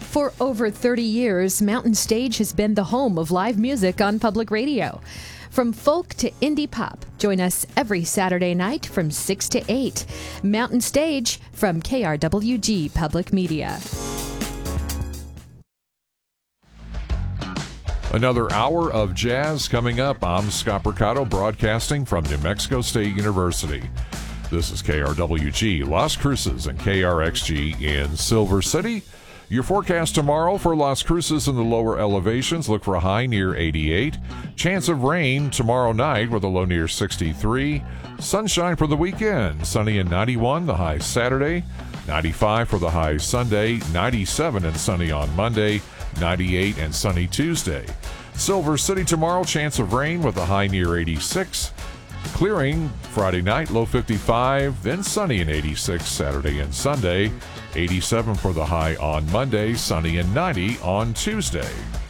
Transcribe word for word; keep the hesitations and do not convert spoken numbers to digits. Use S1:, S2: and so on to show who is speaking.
S1: For over thirty years, Mountain Stage has been the home of live music on public radio. From folk to indie pop, join us every Saturday night from six to eight. Mountain Stage from K R W G Public Media.
S2: Another hour of jazz coming up. I'm Scott Mercado, broadcasting from New Mexico State University. This is K R W G Las Cruces and K R X G in Silver City. Your forecast tomorrow for Las Cruces in the lower elevations. Look for a high near eighty-eight. Chance of rain tomorrow night with a low near sixty-three. Sunshine for the weekend. Sunny and ninety-one, the high Saturday. ninety-five for the high Sunday. ninety-seven and sunny on Monday. ninety-eight and sunny Tuesday. Silver City tomorrow, chance of rain with a high near eighty-six. Clearing Friday night, low fifty-five, then sunny and eighty-six Saturday and Sunday. eighty-seven for the high on Monday, sunny and ninety on Tuesday.